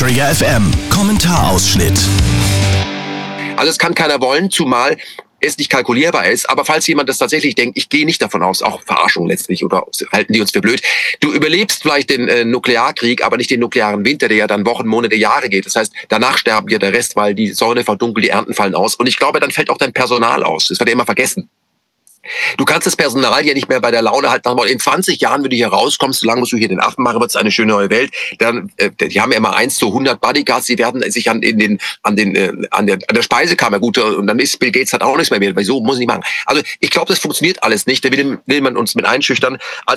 Trigger FM Kommentarausschnitt. Also es kann keiner wollen, zumal es nicht kalkulierbar ist. Aber falls jemand das tatsächlich denkt, ich gehe nicht davon aus, auch Verarschung letztlich, oder halten die uns für blöd, du überlebst vielleicht den Nuklearkrieg, aber nicht den nuklearen Winter, der ja dann Wochen, Monate, Jahre geht. Das heißt, danach sterben ja der Rest, weil die Sonne verdunkelt, die Ernten fallen aus. Und ich glaube, dann fällt auch dein Personal aus. Das wird ja immer vergessen. Du kannst das Personal ja nicht mehr bei der Laune halten. In 20 Jahren, wenn du hier rauskommst, solange musst du hier den Affen machen, wird es eine schöne neue Welt. Dann, die haben ja immer 1:100 Bodyguards, die werden sich an der Speisekammer gut, und dann ist Bill Gates hat auch nichts mehr. Wieso muss ich machen? Also ich glaube, das funktioniert alles nicht. Da will man uns mit einschüchtern.